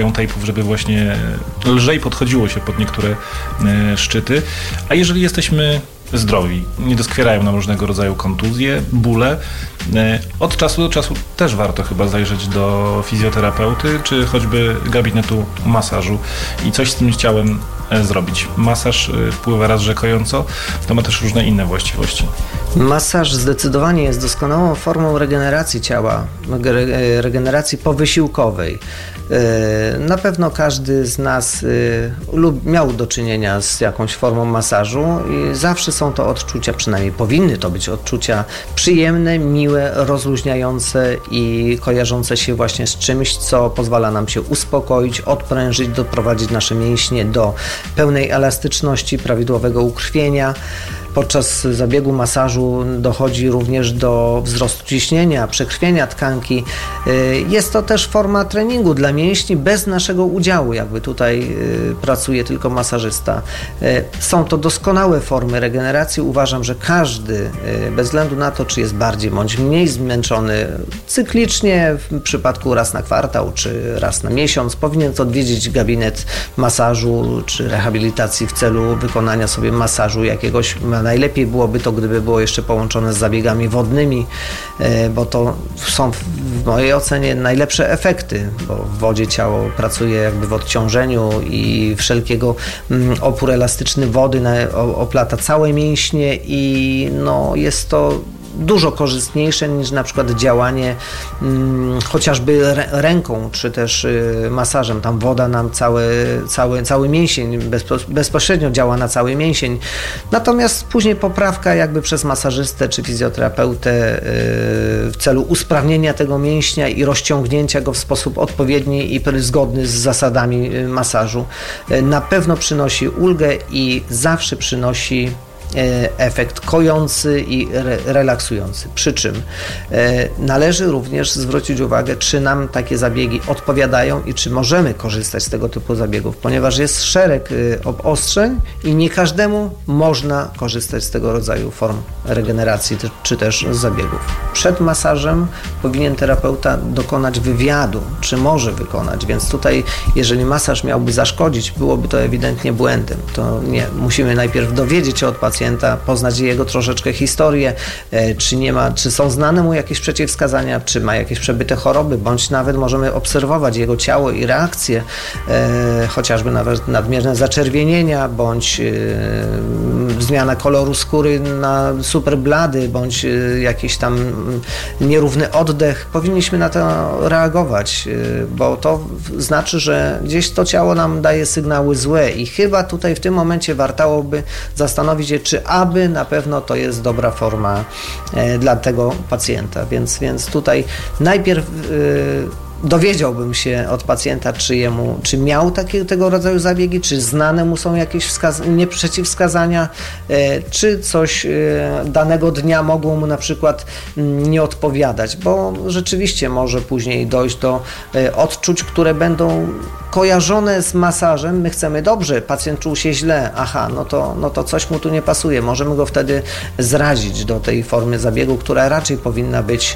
tejpów, żeby właśnie lżej podchodziło się pod niektóre szczyty. A jeżeli jesteśmy zdrowi, nie doskwierają nam różnego rodzaju kontuzje, bóle, od czasu do czasu też warto chyba zajrzeć do fizjoterapeuty, czy choćby gabinetu masażu i coś z tym ciałem zrobić. Masaż wpływa raz rzekojąco, to ma też różne inne właściwości. Masaż zdecydowanie jest doskonałą formą regeneracji ciała, regeneracji powysiłkowej. Na pewno każdy z nas miał do czynienia z jakąś formą masażu i zawsze są to odczucia, przynajmniej powinny to być odczucia przyjemne, miłe, rozluźniające i kojarzące się właśnie z czymś, co pozwala nam się uspokoić, odprężyć, doprowadzić nasze mięśnie do pełnej elastyczności, prawidłowego ukrwienia. Podczas zabiegu masażu dochodzi również do wzrostu ciśnienia, przekrwienia tkanki. Jest to też forma treningu dla mięśni bez naszego udziału, jakby tutaj pracuje tylko masażysta. Są to doskonałe formy regeneracji. Uważam, że każdy, bez względu na to, czy jest bardziej bądź mniej zmęczony, cyklicznie, w przypadku raz na kwartał, czy raz na miesiąc, powinien odwiedzić gabinet masażu, czy rehabilitacji w celu wykonania sobie masażu jakiegoś. Najlepiej byłoby to, gdyby było jeszcze połączone z zabiegami wodnymi, bo to są w mojej ocenie najlepsze efekty, bo w wodzie ciało pracuje jakby w odciążeniu i wszelkiego opór elastyczny wody oplata całe mięśnie i jest to dużo korzystniejsze niż na przykład działanie chociażby ręką, czy też masażem. Tam woda nam cały mięsień bezpośrednio działa na cały mięsień. Natomiast później poprawka jakby przez masażystę czy fizjoterapeutę w celu usprawnienia tego mięśnia i rozciągnięcia go w sposób odpowiedni i zgodny z zasadami masażu na pewno przynosi ulgę i zawsze przynosi efekt kojący i relaksujący. Przy czym należy również zwrócić uwagę, czy nam takie zabiegi odpowiadają i czy możemy korzystać z tego typu zabiegów, ponieważ jest szereg obostrzeń i nie każdemu można korzystać z tego rodzaju form regeneracji czy też zabiegów. Przed masażem powinien terapeuta dokonać wywiadu, czy może wykonać, więc tutaj jeżeli masaż miałby zaszkodzić, byłoby to ewidentnie błędem. To nie. Musimy najpierw dowiedzieć się od pacjenta, poznać jego troszeczkę historię, czy są znane mu jakieś przeciwwskazania, czy ma jakieś przebyte choroby, bądź nawet możemy obserwować jego ciało i reakcje, chociażby nawet nadmierne zaczerwienienia, bądź zmiana koloru skóry na super blady, bądź jakiś tam nierówny oddech. Powinniśmy na to reagować, bo to znaczy, że gdzieś to ciało nam daje sygnały złe i chyba tutaj w tym momencie wartałoby zastanowić się, czy aby na pewno to jest dobra forma dla tego pacjenta. Więc tutaj najpierw dowiedziałbym się od pacjenta, czy miał tego rodzaju zabiegi, czy znane mu są jakieś przeciwwskazania, czy coś danego dnia mogło mu na przykład nie odpowiadać, bo rzeczywiście może później dojść do odczuć, które będą kojarzone z masażem. My chcemy dobrze, pacjent czuł się źle, no to coś mu tu nie pasuje. Możemy go wtedy zrazić do tej formy zabiegu, która raczej powinna być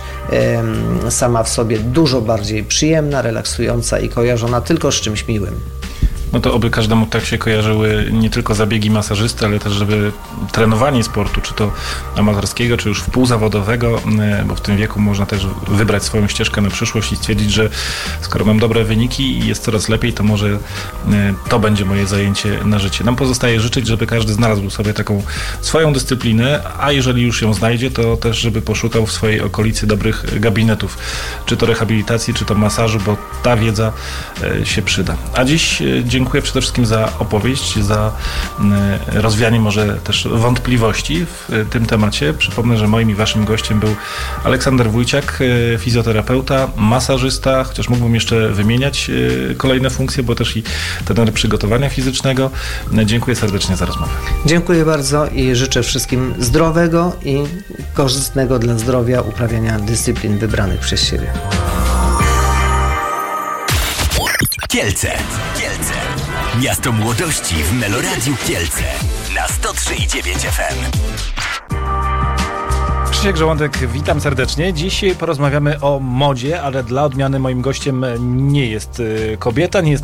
sama w sobie dużo bardziej przyjemna, relaksująca i kojarzona tylko z czymś miłym. No to oby każdemu tak się kojarzyły nie tylko zabiegi masażysty, ale też żeby trenowanie sportu, czy to amatorskiego, czy już wpółzawodowego, bo w tym wieku można też wybrać swoją ścieżkę na przyszłość i stwierdzić, że skoro mam dobre wyniki i jest coraz lepiej, to może to będzie moje zajęcie na życie. Nam pozostaje życzyć, żeby każdy znalazł sobie taką swoją dyscyplinę, a jeżeli już ją znajdzie, to też żeby poszukał w swojej okolicy dobrych gabinetów, czy to rehabilitacji, czy to masażu, bo ta wiedza się przyda. A dziś dziękuję przede wszystkim za opowieść, za rozwianie może też wątpliwości w tym temacie. Przypomnę, że moim i waszym gościem był Aleksander Wójciak, fizjoterapeuta, masażysta, chociaż mógłbym jeszcze wymieniać kolejne funkcje, bo też i trener przygotowania fizycznego. Dziękuję serdecznie za rozmowę. Dziękuję bardzo i życzę wszystkim zdrowego i korzystnego dla zdrowia uprawiania dyscyplin wybranych przez siebie. Kielce. Miasto młodości w Meloradiu Kielce na 103,9 FM. Krzysiek Żołądek, witam serdecznie. Dziś porozmawiamy o modzie, ale dla odmiany moim gościem nie jest kobieta, nie jest